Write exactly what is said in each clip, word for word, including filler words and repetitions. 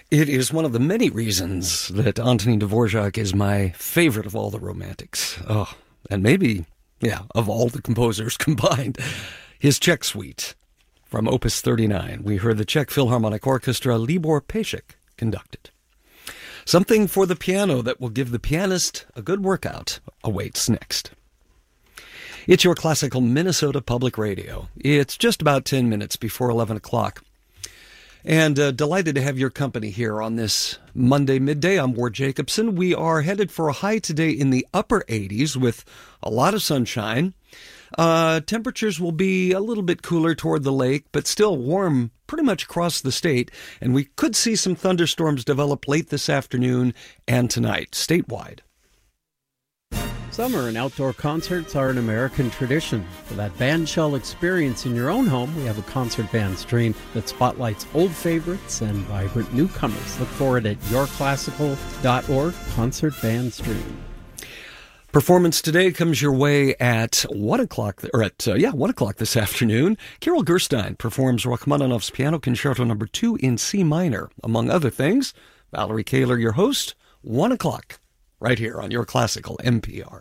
It is one of the many reasons that Antonin Dvorak is my favorite of all the romantics. Oh, and maybe, yeah, of all the composers combined. His Czech Suite from Opus thirty-nine. We heard the Czech Philharmonic Orchestra, Libor Pešek, conducted. Something for the piano that will give the pianist a good workout awaits next. It's your classical Minnesota Public Radio. It's just about ten minutes before eleven o'clock. And uh, delighted to have your company here on this Monday midday. I'm Ward Jacobson. We are headed for a high today in the upper eighties with a lot of sunshine. Uh, temperatures will be a little bit cooler toward the lake, but still warm pretty much across the state. And we could see some thunderstorms develop late this afternoon and tonight, statewide. Summer and outdoor concerts are an American tradition. For that bandshell experience in your own home, we have a concert band stream that spotlights old favorites and vibrant newcomers. Look for it at your classical dot org, Concert Band Stream. Performance today comes your way at one o'clock, or at, uh, yeah, one o'clock this afternoon. Kirill Gerstein performs Rachmaninoff's Piano Concerto number two in C minor, among other things. Valerie Kaler, your host, one o'clock, right here on your classical N P R.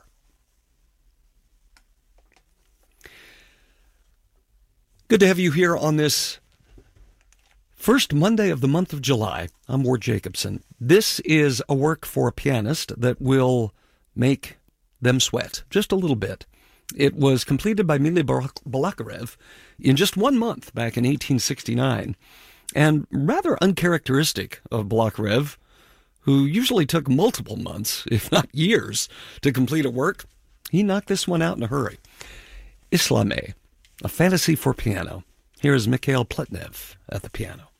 Good to have you here on this first Monday of the month of July. I'm Ward Jacobson. This is a work for a pianist that will make them sweat just a little bit. It was completed by Mily Balakirev in just one month back in eighteen sixty-nine. And rather uncharacteristic of Balakirev, who usually took multiple months, if not years, to complete a work, he knocked this one out in a hurry. Islamé, a fantasy for piano. Here is Mikhail Pletnev at the piano.